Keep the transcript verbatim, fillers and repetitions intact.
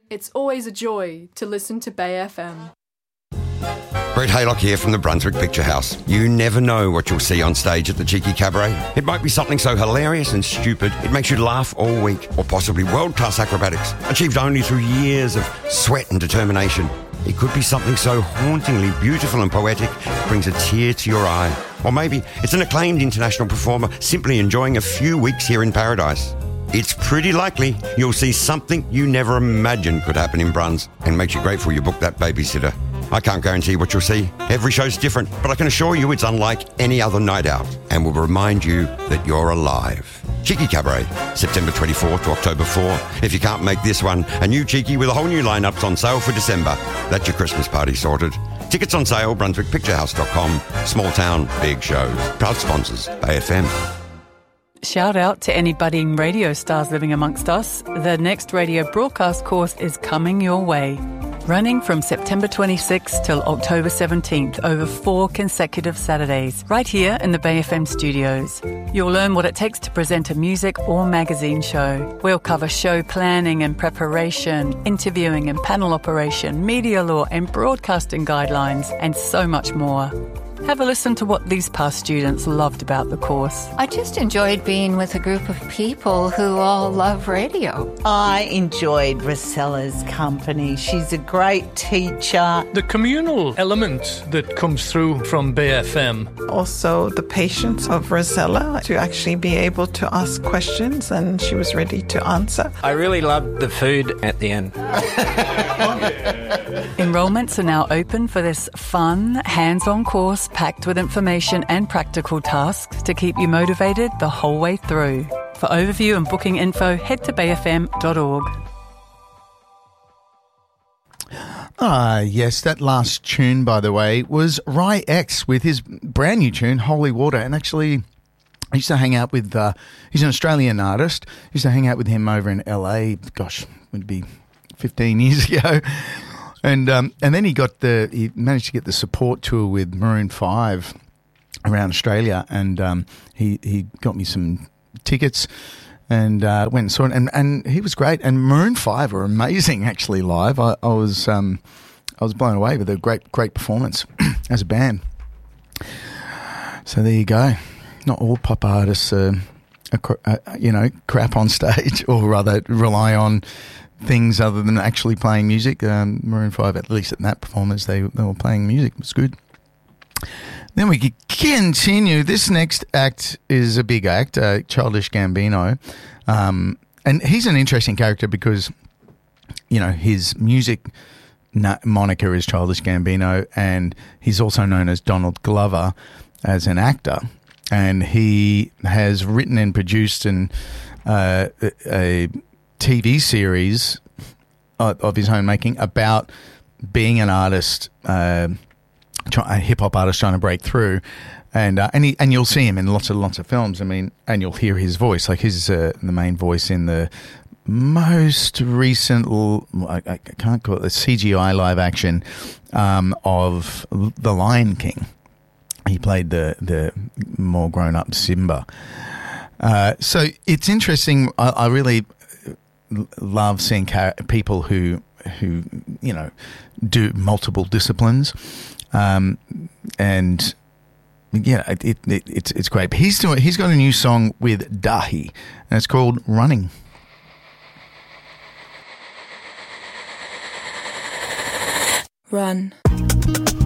It's always a joy to listen to Bay F M. Brett Haylock here from the Brunswick Picture House. You never know what you'll see on stage at the Cheeky Cabaret. It might be something so hilarious and stupid it makes you laugh all week, or possibly world-class acrobatics, achieved only through years of sweat and determination. It could be something so hauntingly beautiful and poetic it brings a tear to your eye. Or maybe it's an acclaimed international performer simply enjoying a few weeks here in paradise. It's pretty likely you'll see something you never imagined could happen in Bruns, and makes you grateful you booked that babysitter. I can't guarantee what you'll see. Every show's different, but I can assure you it's unlike any other night out and will remind you that you're alive. Cheeky Cabaret, September twenty-fourth to October fourth. If you can't make this one, a new Cheeky with a whole new lineups on sale for December. That's your Christmas party sorted. Tickets on sale, brunswick picture house dot com. Small town, big shows. Proud sponsors, Bay F M. Shout out to any budding radio stars living amongst us. The next radio broadcast course is coming your way. Running from September twenty-sixth till October seventeenth over four consecutive Saturdays, right here in the Bay F M studios. You'll learn what it takes to present a music or magazine show. We'll cover show planning and preparation, interviewing and panel operation, media law and broadcasting guidelines, and so much more. Have a listen to what these past students loved about the course. I just enjoyed being with a group of people who all love radio. I enjoyed Rosella's company. She's a great teacher. The communal element that comes through from Bay F M. Also the patience of Rosella to actually be able to ask questions, and she was ready to answer. I really loved the food at the end. Enrollments are now open for this fun, hands-on course packed with information and practical tasks to keep you motivated the whole way through. For overview and booking info, head to bay f m dot org. Ah, yes, that last tune, by the way, was Rai X with his brand new tune, Holy Water. And actually, I used to hang out with, uh, he's an Australian artist. I used to hang out with him over in L A, gosh, it would be fifteen years ago. And um, and then he got the he managed to get the support tour with Maroon five around Australia, and um, he he got me some tickets and uh, went and saw it, and, and he was great. And Maroon five were amazing actually live. I, I was um, I was blown away with a great great performance as a band. So there you go. Not all pop artists are, are, are you know crap on stage, or rather rely on things other than actually playing music. Um, Maroon five, at least at that performance, they, they were playing music. It was good. Then we continue. This next act is a big act, uh, Childish Gambino. Um, and he's an interesting character because, you know, his music na- moniker is Childish Gambino, and he's also known as Donald Glover as an actor. And he has written and produced an, uh, a T V series of his own making about being an artist, uh, a hip hop artist trying to break through, and uh, and he, and you'll see him in lots and lots of films. I mean, and you'll hear his voice, like he's uh, the main voice in the most recent, I, I can't call it the C G I live action um, of The Lion King. He played the the more grown up Simba. Uh, so it's interesting. I, I really love seeing car- people who who you know do multiple disciplines, um, and yeah, it, it, it, it's it's great. But he's doing, he's got a new song with Dahi, and it's called Running. Run.